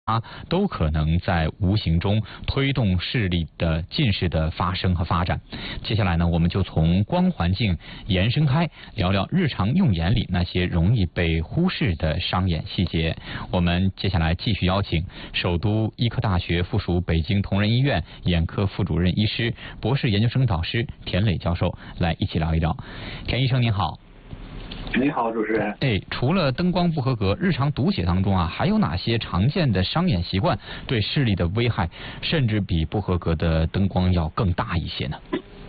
都可能在无形中推动近视的发生和发展。接下来呢，我们就从光环境延伸开，聊聊日常用眼里那些容易被忽视的伤眼细节。我们接下来继续邀请首都医科大学附属北京同仁医院眼科副主任医师、博士研究生导师田磊教授来一起聊一聊。田医生您好。 你好，主持人。 除了灯光不合格，日常读写当中还有哪些常见的伤眼习惯对视力的危害，甚至比不合格的灯光要更大一些呢？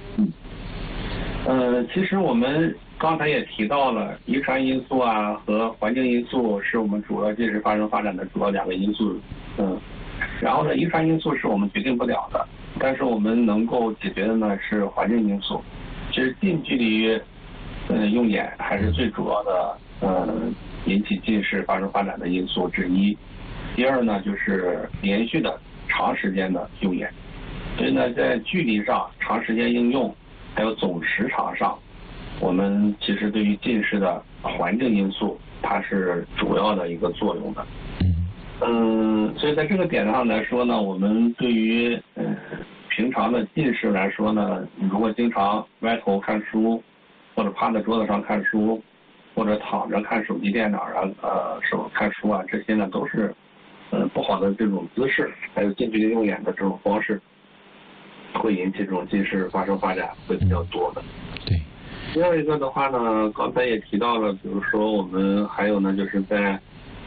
其实我们刚才也提到了，遗传因素和环境因素是我们主要近视发生发展的主要两个因素。然后呢，遗传因素是我们决定不了的，但是我们能够解决的呢是环境因素。其实近距离用眼还是最主要的引起近视发生发展的因素之一。第二呢，就是连续的长时间的用眼。所以呢，在距离上、长时间应用，还有总时长上，我们其实对于近视的环境因素，它是主要的一个作用的。所以在这个点上来说呢，我们对于平常的近视来说呢，如果经常歪头看书，或者趴在桌子上看书，或者躺着看手机、电脑手看书这些呢都是不好的这种姿势，还有近距离用眼的这种方式，会引起这种近视发生发展会比较多的。 对。 第二一个的话呢，刚才也提到了，比如说我们还有呢，就是在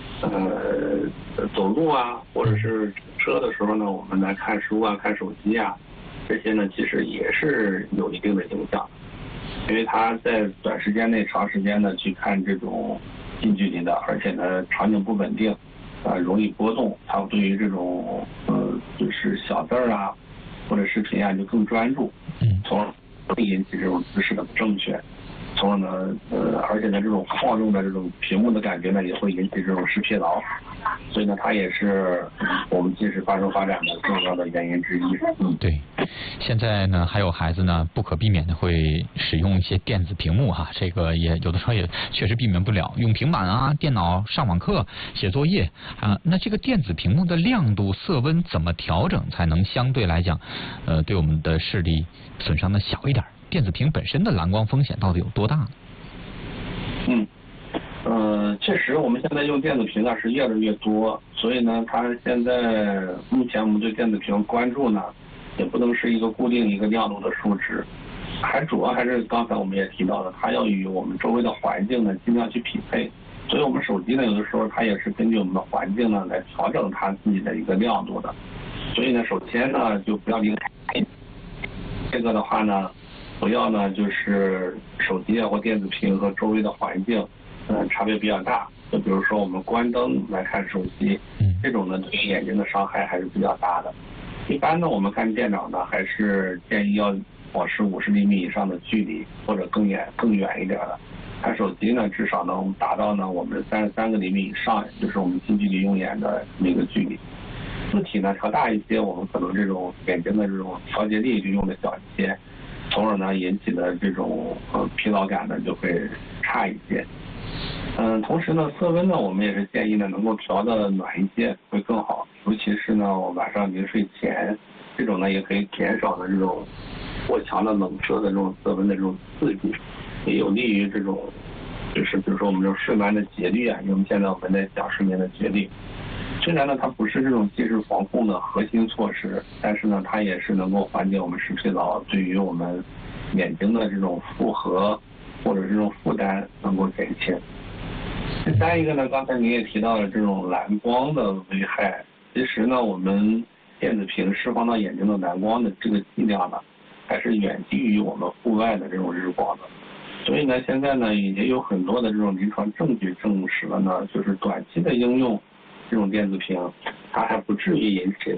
走路或者是车的时候呢，我们来看书看手机这些呢其实也是有一定的影响。因为他在短时间内、长时间的去看这种近距离的，而且呢场景不稳定，容易波动，他对于这种就是小字或者视频就更专注，从而会引起这种姿势的不正确，从而呢而且呢这种晃动的这种屏幕的感觉呢也会引起这种视疲劳，所以呢它也是我们近视发生发展的重要的原因之一。 对。现在呢，还有孩子呢，不可避免的会使用一些电子屏幕这个也有的时候也确实避免不了，用平板电脑上网课、写作业那这个电子屏幕的亮度、色温怎么调整才能相对来讲，对我们的视力损伤的小一点？电子屏本身的蓝光风险到底有多大呢？ 确实，我们现在用电子屏是越来越多，所以呢，它现在目前我们对电子屏关注呢，也不能是一个固定一个亮度的数值，主要还是刚才我们也提到的，它要与我们周围的环境呢尽量去匹配。所以我们手机呢，有的时候它也是根据我们的环境呢来调整它自己的一个亮度的。所以呢，首先呢就不要离开这个的话呢，不要呢就是手机或电子屏和周围的环境差别比较大。就比如说我们关灯来看手机，这种呢对于眼睛的伤害还是比较大的。一般呢，我们看电脑呢，还是建议要保持50厘米以上的距离，或者更远一点的。看手机呢，至少能达到呢我们33个厘米以上，也就是我们近距离用眼的那个距离。字体呢调大一些，我们可能这种眼睛的这种调节力就用的小一些，从而呢引起的这种疲劳感呢就会差一些。同时呢，色温呢，我们也是建议呢能够调的暖一些会更好，尤其是呢晚上临睡前，这种呢也可以减少呢这种过强的冷热的这种色温的这种刺激，也有利于这种就是比如说我们这种睡眠的节律因为我们现在我们在讲睡眠的节律。虽然呢它不是这种近视防控的核心措施，但是呢它也是能够缓解我们视疲劳，对于我们眼睛的这种负荷或者这种负担能够减轻。第三一个呢，刚才您也提到了这种蓝光的危害。其实呢，我们电子屏释放到眼睛的蓝光的这个剂量呢，还是远低于我们户外的这种日光的。所以呢，现在呢也有很多的这种临床证据证实了呢，就是短期的应用这种电子屏，它还不至于引起